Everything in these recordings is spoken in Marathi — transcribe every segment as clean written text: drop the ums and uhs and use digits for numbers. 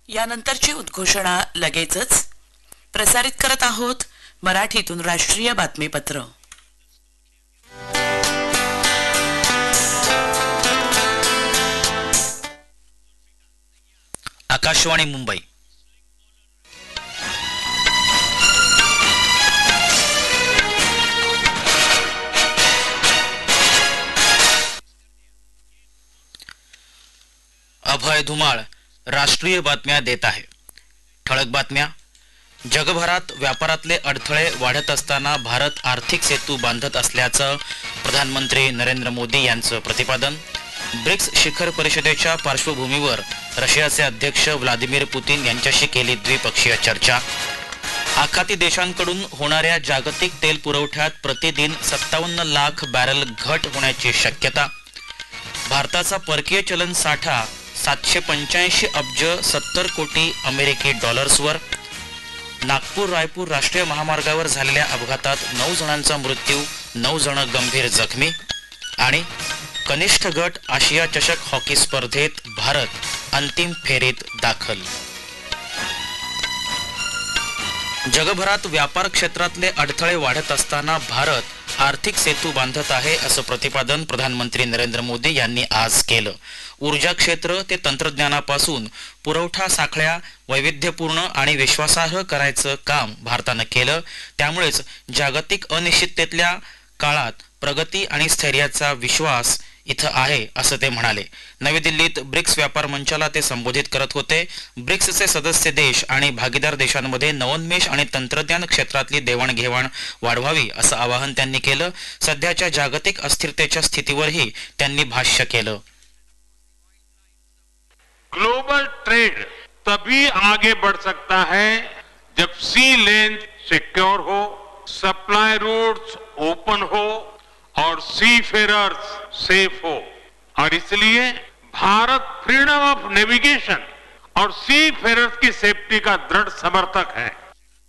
यानंतरची उद्घोषणा लगेचच प्रसारित करत आहोत मराठीतून राष्ट्रीय बातमीपत्र। आकाशवाणी मुंबई। अभय धुमाळ राष्ट्रीय बातम्या देत आहे। ठळक बातम्या। जगभरात व्यापारातले अडथळे वाढत असताना भारत आर्थिक सेतू बांधत असल्याचं प्रधानमंत्री नरेंद्र मोदी यांचं प्रतिपादन। ब्रिक्स शिखर परिषदेच्या पार्श्वभूमीवर रशियाचे अध्यक्ष व्लादिमीर पुतिन यांच्याशी केली द्विपक्षीय चर्चा। आखाती देशांकडून होणाऱ्या जागतिक तेल पुरवठ्यात प्रतिदिन 57 लाख बॅरल घट होण्याची शक्यता। भारताचा परकीय चलन साठा 785 अब्ज 70 कोटी अमेरिकी डॉलर्सवर। नागपूर रायपूर राष्ट्रीय महामार्गावर झालेल्या अपघातात 9 जणांचा मृत्यू, 9 जण गंभीर जखमी। आणि कनिष्ठ गट आशिया चषक हॉकी स्पर्धेत भारत अंतिम फेरीत दाखल। जगभरात व्यापार क्षेत्रातले अडथळे वाढत असताना भारत आर्थिक सेतू बांधत आहे असं प्रतिपादन प्रधानमंत्री नरेंद्र मोदी यांनी आज केलं। ऊर्जा क्षेत्र ते तंत्रज्ञानापासून पुरवठा साखळ्या वैविध्यपूर्ण आणि विश्वासार्ह करायचं काम भारतानं केलं। त्यामुळेच जागतिक अनिश्चिततेतल्या काळात प्रगती आणि स्थैर्याचा विश्वास इथं आहे असं ते म्हणाले। नवी दिल्लीत ब्रिक्स व्यापार मंचाला ते संबोधित करत होते। ब्रिक्सचे सदस्य देश आणि भागीदार देशांमध्ये नवोन्मेष आणि तंत्रज्ञान क्षेत्रातली देवाणघेवाण वाढवावी असं आवाहन त्यांनी केलं। सध्याच्या जागतिक अस्थिरतेच्या स्थितीवरही त्यांनी भाष्य केलं। ग्लोबल ट्रेड तभी आगे बढ़ सकता है जब सी लेन सिक्योर हो, सप्लाई रूट्स ओपन हो और सी फेरर्स सेफ हो। और इसलिए भारत फ्रीडम ऑफ नेविगेशन और सी फेरर्स की सेफ्टी का दृढ़ समर्थक है।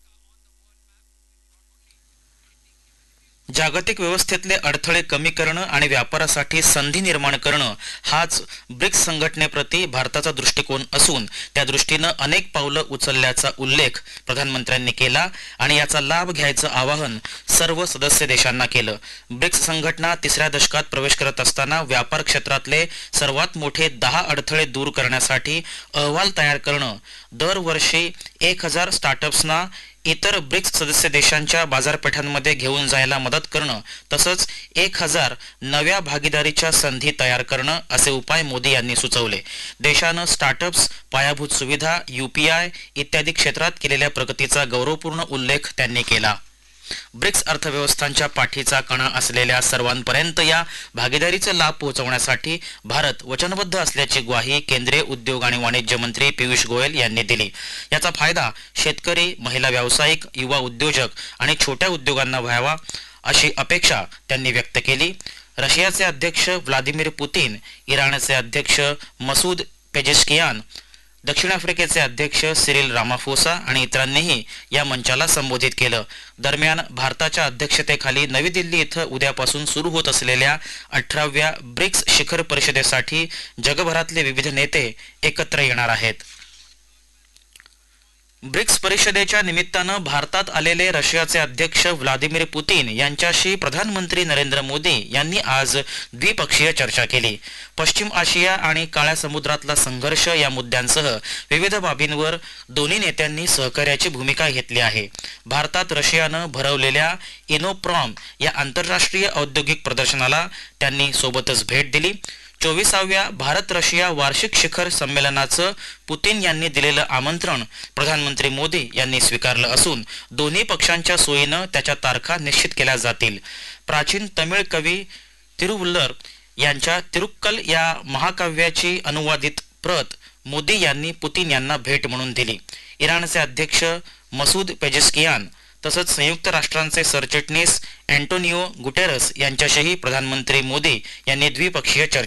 जागतिक व्यवस्थेतले अडथळे कमी करणं आणि व्यापारासाठी संधी निर्माण करणं हाच ब्रिक्स संघटनेप्रती भारताचा दृष्टिकोन असून त्या दृष्टीनं अनेक पावलं उचलल्याचा उल्लेख प्रधानमंत्र्यांनी केला आणि याचा लाभ घ्यायचं आवाहन सर्व सदस्य देशांना केलं। ब्रिक्स संघटना 3ऱ्या दशकात प्रवेश करत असताना व्यापार क्षेत्रातले सर्वात मोठे 10 अडथळे दूर करण्यासाठी अहवाल तयार करणं, दरवर्षी 1000 स्टार्टअप्सना इतर ब्रिक्स सदस्य देशांच्या बाजारपेठांमध्ये घेऊन जायला मदत करणं, तसंच 1000 नव्या भागीदारीच्या संधी तयार करणं असे उपाय मोदी यांनी सुचवले। देशानं स्टार्टअप्स, पायाभूत सुविधा, UPI इत्यादी क्षेत्रात केलेल्या प्रगतीचा गौरवपूर्ण उल्लेख त्यांनी केला। ब्रिक्स अर्थव्यवस्थांच्या पाठीचा कणा असलेल्या सर्वांपर्यंत या भागीदारीचा लाभ पोहोचवण्यासाठी भारत वचनबद्ध असल्याची ग्वाही केंद्रीय उद्योग आणि वाणिज्य मंत्री पियुष गोयल यांनी दिली। याचा फायदा शेतकरी, महिला व्यावसायिक, युवा उद्योजक आणि छोट्या उद्योगांना व्हावा अशी अपेक्षा त्यांनी व्यक्त केली। रशियाचे अध्यक्ष व्लादिमीर पुतिन, इराणचे अध्यक्ष मसूद पेजेश्कियान, दक्षिण आफ्रिकेचे अध्यक्ष सिरिल रामाफोसा आणि इतरांनीही या मंचाला संबोधित केलं। दरम्यान भारताच्या अध्यक्षतेखाली नवी दिल्ली इथं उद्यापासून सुरू होत असलेल्या 18व्या ब्रिक्स शिखर परिषदेसाठी जगभरातले विविध नेते एकत्र येणार आहेत। ब्रिक्स परिषदेच्या निमित्तानं भारतात आलेले रशियाचे अध्यक्ष व्लादिमीर पुतिन यांच्याशी प्रधानमंत्री नरेंद्र मोदी यांनी आज द्विपक्षीय चर्चा केली। पश्चिम आशिया आणि काळ्या समुद्रातला संघर्ष या मुद्द्यांसह विविध बाबींवर दोन्ही नेत्यांनी सहकार्याची भूमिका घेतली आहे। भारतात रशियानं भरवलेल्या इनोप्रॉम या आंतरराष्ट्रीय औद्योगिक प्रदर्शनाला त्यांनी सोबतच भेट दिली। 24व्या भारत रशिया वार्षिक शिखर संमेलनाचं पुतिन यांनी दिलेलं आमंत्रण प्रधानमंत्री मोदी यांनी स्वीकारलं असून दोन्ही पक्षांच्या सोयीनं त्याच्या तारखा निश्चित केल्या जातील। प्राचीन तमिळ कवी तिरुवल्लर यांच्या तिरुक्कल या महाकाव्याची अनुवादित प्रत मोदी यांनी पुतिन यांना भेट म्हणून दिली। इराणचे अध्यक्ष मसूद पेजेश्कियान तसंच संयुक्त राष्ट्रांचे सरचिटणीस अँटोनियो गुटेरस यांच्याशीही प्रधानमंत्री मोदी यांनी द्विपक्षीय चर्चा